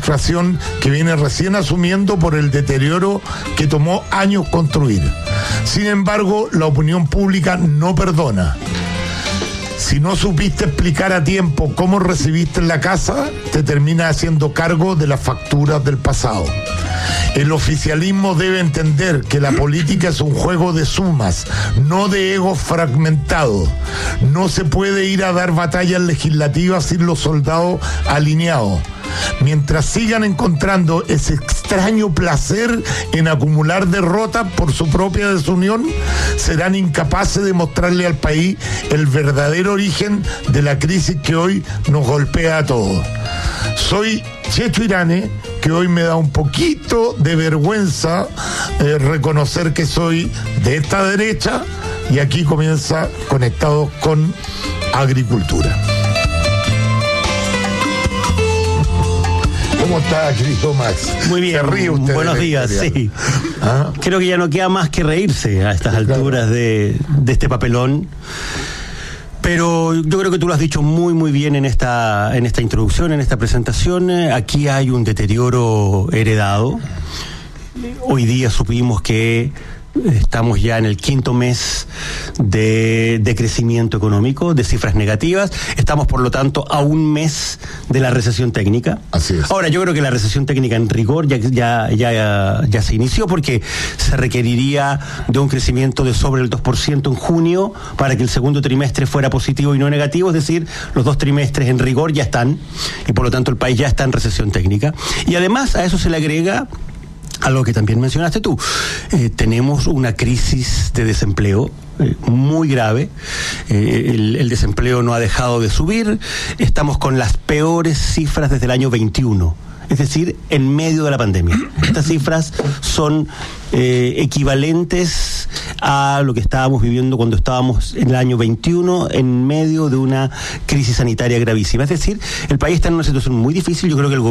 inflación que viene recién asumiendo por el deterioro que tomó años construir. Sin embargo, la opinión pública no perdona. Si no supiste explicar a tiempo cómo recibiste en la casa, te terminas haciendo cargo de las facturas del pasado. El oficialismo debe entender que la política es un juego de sumas, no de egos fragmentados. No se puede ir a dar batallas legislativas sin los soldados alineados. Mientras sigan encontrando ese extraño placer en acumular derrotas por su propia desunión, serán incapaces de mostrarle al país el verdadero origen de la crisis que hoy nos golpea a todos. Soy Checho Irane, que hoy me da un poquito de vergüenza reconocer que soy de esta derecha, y aquí comienza Conectados con Agricultura. ¿Cómo está, querido Max? Muy bien, ¿Se ríe usted? Buenos días, sí. ¿Ah? Creo que ya no queda más que reírse a estas alturas de este papelón. Pero yo creo que tú lo has dicho muy bien en esta introducción, en esta presentación. Aquí hay un deterioro heredado. Hoy día supimos que estamos ya en el 5º mes de crecimiento económico, de cifras negativas. Estamos, por lo tanto, a un mes de la recesión técnica. Así es. Ahora, yo creo que la recesión técnica en rigor ya se inició, porque se requeriría de un crecimiento de sobre el 2% en junio para que el segundo trimestre fuera positivo y no negativo. Es decir, los 2 trimestres en rigor ya están, y por lo tanto el país ya está en recesión técnica. Y además a eso se le agrega algo que también mencionaste tú. Tenemos una crisis de desempleo muy grave. El desempleo no ha dejado de subir. Estamos con las peores cifras desde el año 21. Es decir, en medio de la pandemia. Estas cifras son equivalentes a lo que estábamos viviendo cuando estábamos en el año 21 en medio de una crisis sanitaria gravísima. Es decir, el país está en una situación muy difícil. Yo creo que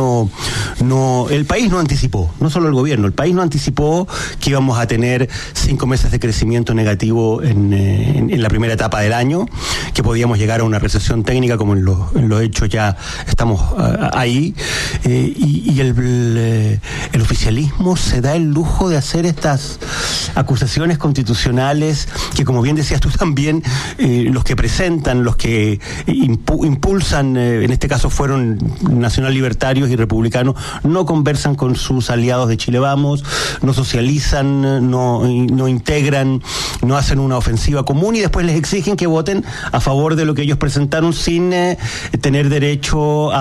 el país no anticipó, no solo el gobierno, el país no anticipó que íbamos a tener 5 meses de crecimiento negativo en la primera etapa del año, que podíamos llegar a una recesión técnica, como en los hechos ya estamos ahí. Y el oficialismo se da el lujo de hacer estas acusaciones constitucionales que, como bien decías tú también, los que presentan, los que impulsan, en este caso fueron nacional libertarios y republicanos, no conversan con sus aliados de Chile Vamos, no socializan, no integran, no hacen una ofensiva común, y después les exigen que voten a favor de lo que ellos presentaron sin tener derecho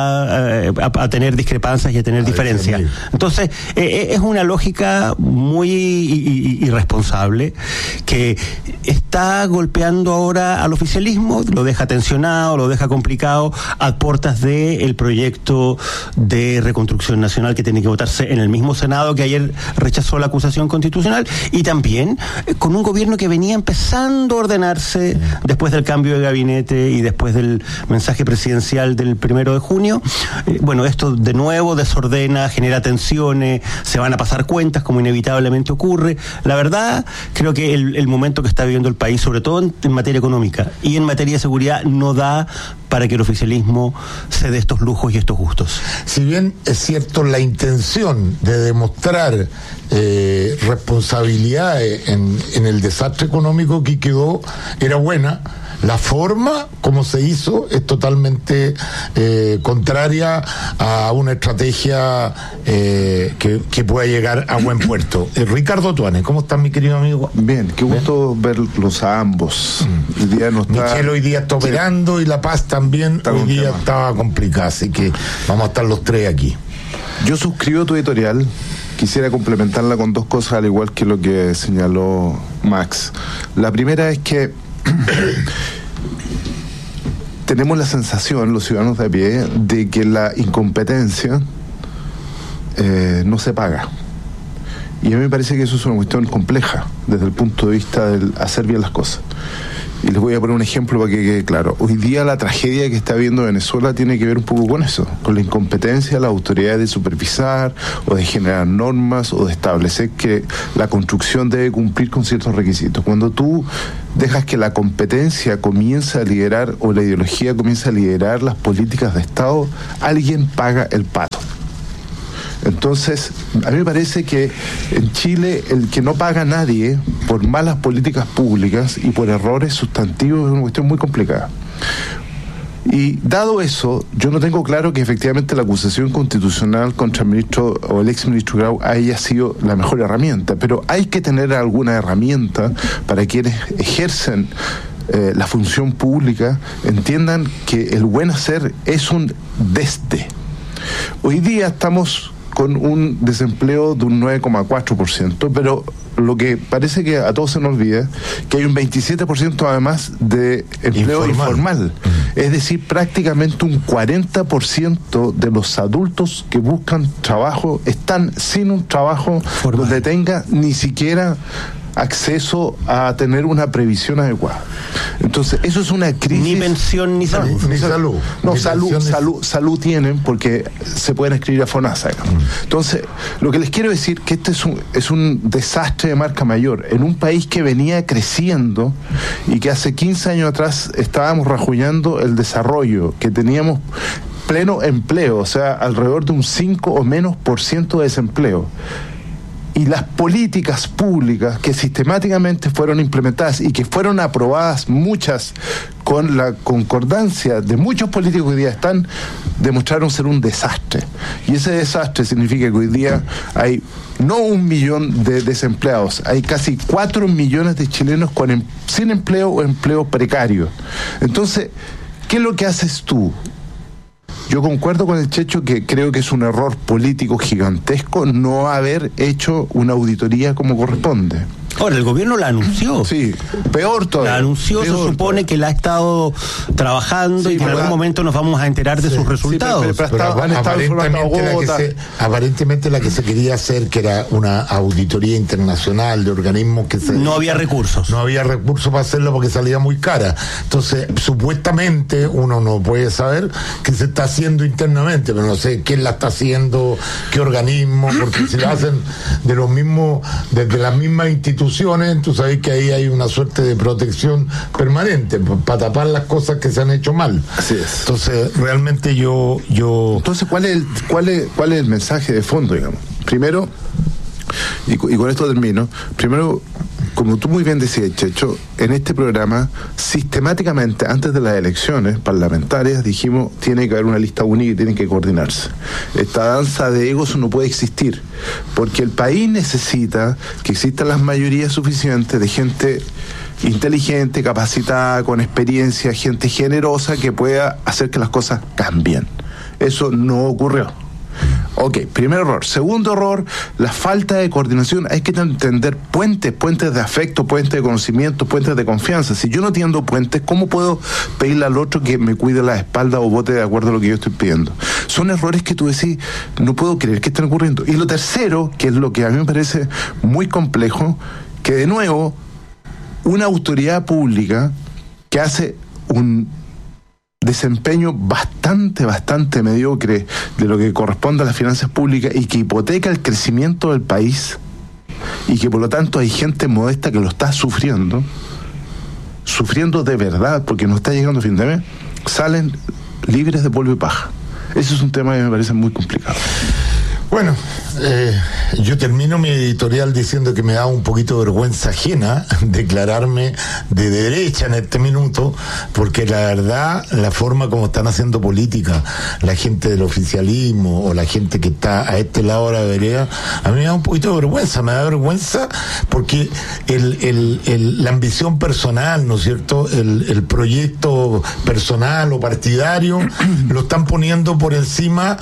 a tener discrepancias y a tener diferencias. Entonces, es una lógica muy irresponsable que está golpeando ahora al oficialismo, lo deja tensionado, lo deja complicado a puertas del proyecto de reconstrucción nacional que tiene que votarse en el mismo Senado que ayer rechazó la acusación constitucional, y también con un gobierno que venía empezando a ordenarse después del cambio de gabinete y después del mensaje presidencial del 1 de junio. Bueno, esto de nuevo desordena, genera tensiones, se van a pasar cuentas como inevitablemente ocurre. La verdad, creo que el momento que está viviendo el país, sobre todo en materia económica y en materia de seguridad, no da para que el oficialismo se dé estos lujos y estos gustos. Si bien es cierto, la intención de demostrar responsabilidad en el desastre económico que quedó era buena, la forma como se hizo es totalmente contraria a una estrategia que pueda llegar a buen puerto. Ricardo Tuane, ¿cómo estás, mi querido amigo? Bien, qué gusto verlos a ambos. El día no está... Michelle hoy día está operando, y La Paz también hoy día estaba complicada, así que vamos a estar los tres aquí. Yo suscribo tu editorial. Quisiera complementarla con 2 cosas, al igual que lo que señaló Max. La primera es que tenemos la sensación, los ciudadanos de a pie, de que la incompetencia no se paga. Y a mí me parece que eso es una cuestión compleja desde el punto de vista del hacer bien las cosas. Y les voy a poner un ejemplo para que quede claro. Hoy día la tragedia que está viendo Venezuela tiene que ver un poco con eso, con la incompetencia de las autoridades de supervisar o de generar normas o de establecer que la construcción debe cumplir con ciertos requisitos. Cuando tú dejas que la competencia comience a liderar o la ideología comience a liderar las políticas de Estado, alguien paga el pato. Entonces, a mí me parece que en Chile el que no paga a nadie por malas políticas públicas y por errores sustantivos es una cuestión muy complicada. Y dado eso, yo no tengo claro que efectivamente la acusación constitucional contra el ministro o el exministro Grau haya sido la mejor herramienta, pero hay que tener alguna herramienta para quienes ejercen la función pública, entiendan que el buen hacer es un desde. Hoy día estamos con un desempleo de un 9,4%, pero lo que parece que a todos se nos olvida, que hay un 27% además de empleo informal. Es decir, prácticamente un 40% de los adultos que buscan trabajo están sin un trabajo formal, donde tenga ni siquiera acceso a tener una previsión adecuada. Entonces, eso es una crisis. Ni pensión ni salud. Ni salud. No, salud tienen porque se pueden escribir a FONASA. Entonces, lo que les quiero decir que este es un desastre de marca mayor. En un país que venía creciendo y que hace 15 años atrás estábamos rajuñando el desarrollo, que teníamos pleno empleo, o sea, alrededor de un 5 o menos % de desempleo. Y las políticas públicas que sistemáticamente fueron implementadas y que fueron aprobadas muchas con la concordancia de muchos políticos que hoy día demostraron ser un desastre. Y ese desastre significa que hoy día hay no 1 millón de desempleados, hay casi 4 millones de chilenos sin empleo o empleo precario. Entonces, ¿qué es lo que haces tú? Yo concuerdo con el Checho que creo que es un error político gigantesco no haber hecho una auditoría como corresponde. Ahora, el gobierno la anunció. Sí, peor todavía. La anunció, se supone que la ha estado trabajando y que en algún momento nos vamos a enterar de sus resultados. Aparentemente la que se quería hacer, que era una auditoría internacional de organismos que se... No había recursos. No había recursos para hacerlo porque salía muy cara. Entonces, supuestamente, uno no puede saber qué se está haciendo internamente, pero no sé quién la está haciendo, qué organismo, porque si la hacen de los mismos, desde las mismas instituciones, tú sabes que ahí hay una suerte de protección permanente para tapar las cosas que se han hecho mal. Así es. Entonces, realmente yo... Entonces, ¿cuál es el mensaje de fondo, digamos? Primero, y con esto termino, primero, como tú muy bien decías, Checho, en este programa, sistemáticamente, antes de las elecciones parlamentarias, dijimos, tiene que haber una lista única y tienen que coordinarse. Esta danza de egos no puede existir, porque el país necesita que existan las mayorías suficientes de gente inteligente, capacitada, con experiencia, gente generosa que pueda hacer que las cosas cambien. Eso no ocurrió. Ok, primer error. Segundo error, la falta de coordinación. Hay que entender puentes de afecto, puentes de conocimiento, puentes de confianza. Si yo no tiendo puentes, ¿cómo puedo pedirle al otro que me cuide la espalda o vote de acuerdo a lo que yo estoy pidiendo? Son errores que tú decís, no puedo creer que estén ocurriendo. Y lo tercero, que es lo que a mí me parece muy complejo, que de nuevo, una autoridad pública que hace un desempeño bastante mediocre de lo que corresponde a las finanzas públicas y que hipoteca el crecimiento del país y que por lo tanto hay gente modesta que lo está sufriendo de verdad porque no está llegando a fin de mes, salen libres de polvo y paja. Eso es un tema que me parece muy complicado. Bueno, yo termino mi editorial diciendo que me da un poquito de vergüenza ajena declararme de derecha en este minuto, porque la verdad, la forma como están haciendo política la gente del oficialismo o la gente que está a este lado de la vereda, a mí me da un poquito de vergüenza, me da vergüenza porque la ambición personal, ¿no es cierto?, el proyecto personal o partidario lo están poniendo por encima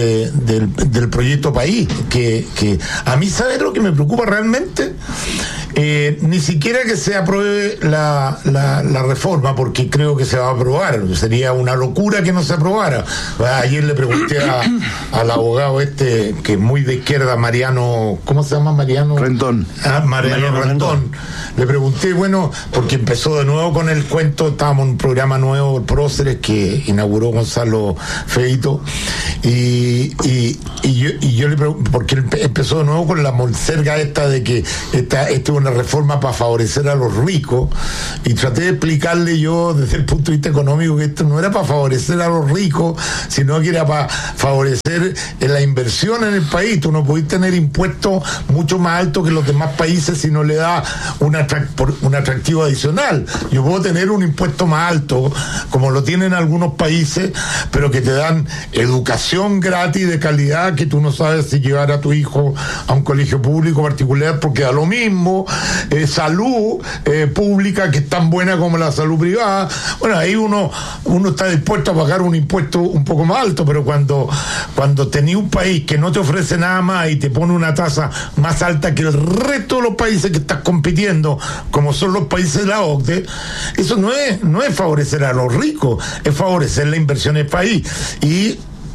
del proyecto país, que a mí, ¿sabes lo que me preocupa realmente? Ni siquiera que se apruebe la reforma, porque creo que se va a aprobar. Sería una locura que no se aprobara. Ayer le pregunté al abogado que es muy de izquierda, Mariano, ¿cómo se llama? Mariano Rendón. Mariano Rendón. Le pregunté, bueno, porque empezó de nuevo con el cuento, estábamos en un programa nuevo, el Próceres, que inauguró Gonzalo Feito, y yo le pregunté, porque él empezó de nuevo con la monserga esta de que esta es una reforma para favorecer a los ricos, y traté de explicarle yo desde el punto de vista económico que esto no era para favorecer a los ricos, sino que era para favorecer la inversión en el país. Tú no podés tener impuestos mucho más altos que los demás países si no le da un atractivo adicional. Yo puedo tener un impuesto más alto, como lo tienen algunos países, pero que te dan educación gratis de calidad, que tú no sabes si llevar a tu hijo a un colegio público particular, porque da lo mismo, salud pública que es tan buena como la salud privada. Bueno, ahí uno está dispuesto a pagar un impuesto un poco más alto, pero cuando tenés un país que no te ofrece nada más y te pone una tasa más alta que el resto de los países que estás compitiendo, como son los países de la OCDE, eso no es favorecer a los ricos, es favorecer la inversión en el país. Y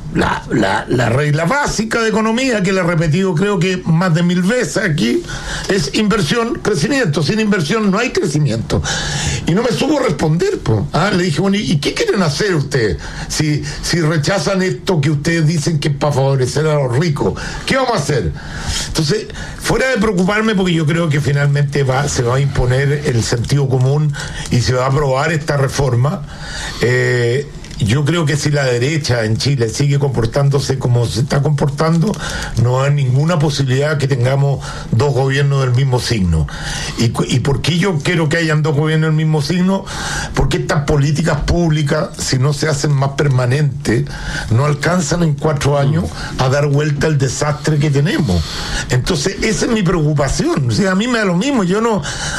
la regla básica de economía, que la he repetido creo que más de 1000 veces aquí, es inversión, crecimiento. Sin inversión no hay crecimiento. Y no me supo responder, le dije, bueno, ¿y qué quieren hacer ustedes? Si rechazan esto que ustedes dicen que es para favorecer a los ricos, ¿qué vamos a hacer? Entonces, fuera de preocuparme, porque yo creo que finalmente se va a imponer el sentido común y se va a aprobar esta reforma, yo creo que si la derecha en Chile sigue comportándose como se está comportando, no hay ninguna posibilidad que tengamos dos gobiernos del mismo signo. ¿Y por qué yo quiero que hayan dos gobiernos del mismo signo? Porque estas políticas públicas, si no se hacen más permanentes, no alcanzan en 4 años a dar vuelta al desastre que tenemos. Entonces, esa es mi preocupación. O sea, a mí me da lo mismo. Yo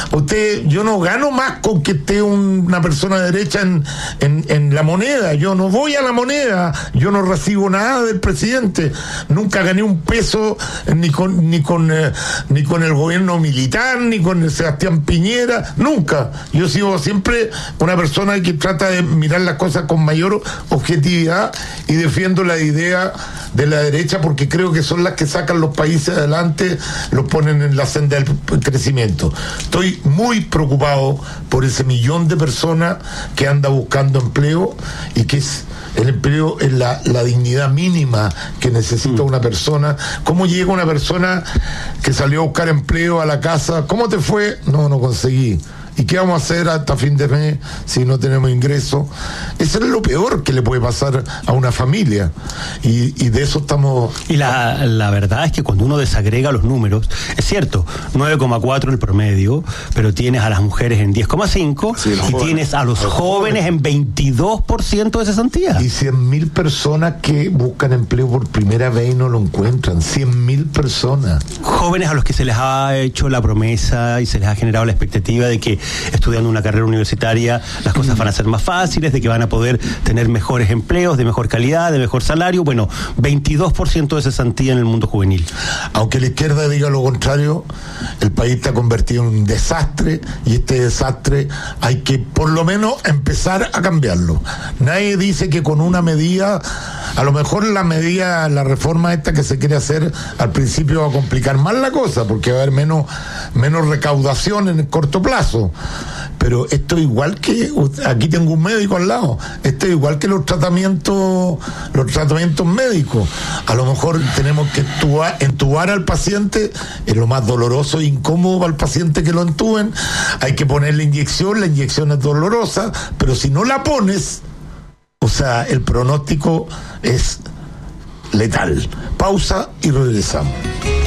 no gano más con que esté una persona de derecha en la moneda. Yo no voy a la moneda, yo no recibo nada del presidente, nunca gané un peso ni con el gobierno militar, ni con el Sebastián Piñera, nunca. Yo he sido siempre una persona que trata de mirar las cosas con mayor objetividad y defiendo la idea de la derecha, porque creo que son las que sacan los países adelante, los ponen en la senda del crecimiento. Estoy muy preocupado por ese 1 millón de personas que anda buscando empleo, y que es el empleo es la dignidad mínima que necesita una persona. ¿Cómo llega una persona que salió a buscar empleo a la casa? ¿Cómo te fue? No conseguí. ¿Y qué vamos a hacer hasta fin de mes si no tenemos ingresos? Eso es lo peor que le puede pasar a una familia. Y de eso estamos... Y la verdad es que cuando uno desagrega los números, es cierto, 9,4 el promedio, pero tienes a las mujeres en 10,5 y tienes a los jóvenes en 22% de cesantía. Y 100.000 personas que buscan empleo por primera vez y no lo encuentran. 100.000 personas. Jóvenes a los que se les ha hecho la promesa y se les ha generado la expectativa de que estudiando una carrera universitaria las cosas van a ser más fáciles, de que van a poder tener mejores empleos, de mejor calidad, de mejor salario. Bueno, 22% de cesantía en el mundo juvenil. Aunque la izquierda diga lo contrario, el país está convertido en un desastre, y este desastre hay que por lo menos empezar a cambiarlo. Nadie dice que con una medida, a lo mejor la reforma esta que se quiere hacer al principio va a complicar más la cosa, porque va a haber menos recaudación en el corto plazo. Pero esto es igual que, aquí tengo un médico al lado, esto es igual que los tratamientos médicos. A lo mejor tenemos que entubar al paciente, es lo más doloroso e incómodo para el paciente que lo entuben. Hay que poner la inyección es dolorosa, pero si no la pones, o sea, el pronóstico es letal. Pausa y regresamos.